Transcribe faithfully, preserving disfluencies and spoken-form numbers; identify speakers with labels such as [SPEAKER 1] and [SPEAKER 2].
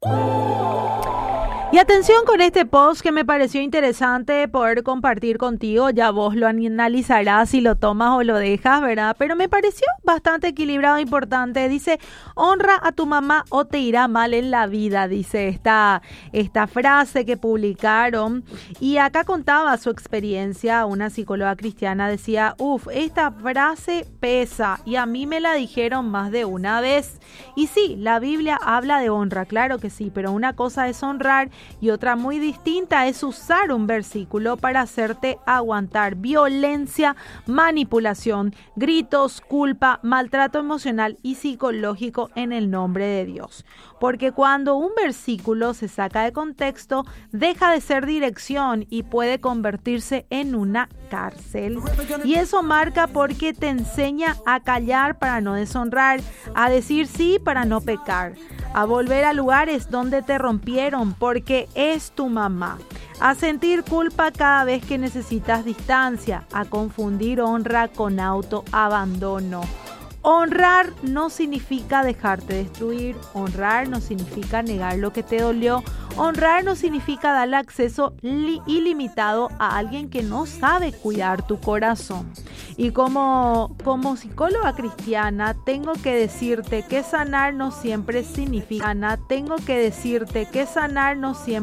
[SPEAKER 1] Y atención con este post que me pareció interesante poder compartir contigo. Ya vos lo analizarás si lo tomas o lo dejas, ¿verdad? Pero me pareció bastante equilibrado e importante. Dice, honra a tu mamá o te irá mal en la vida, dice esta, esta frase que publicaron. Y acá contaba su experiencia, una psicóloga cristiana decía, uff, esta frase pesa y a mí me la dijeron más de una vez. Y sí, la Biblia habla de honra, claro que sí, pero una cosa es honrar y otra muy distinta es usar un versículo para hacerte aguantar violencia, manipulación, gritos, culpa, maltrato emocional y psicológico en el nombre de Dios. Porque cuando un versículo se saca de contexto, deja de ser dirección y puede convertirse en una cárcel. Y eso marca porque te enseña a callar para no deshonrar, a decir sí para no pecar, a volver a lugares donde te rompieron porque es tu mamá, a sentir culpa cada vez que necesitas distancia, a confundir honra con autoabandono. Honrar no significa dejarte destruir, honrar no significa negar lo que te dolió, honrar no significa darle acceso li- ilimitado a alguien que no sabe cuidar tu corazón. Y como, como psicóloga cristiana, tengo que decirte que sanar no siempre significa, tengo que decirte que sanar no siempre